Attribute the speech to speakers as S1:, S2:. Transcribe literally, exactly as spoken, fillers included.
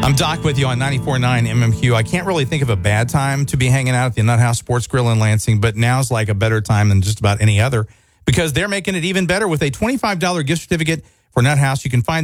S1: I'm Doc with you on ninety-four point nine M M Q. I can't really think of a bad time to be hanging out at the Nut House Sports Grill in Lansing, but now's like a better time than just about any other because they're making it even better with a twenty-five dollars gift certificate for Nut House. You can find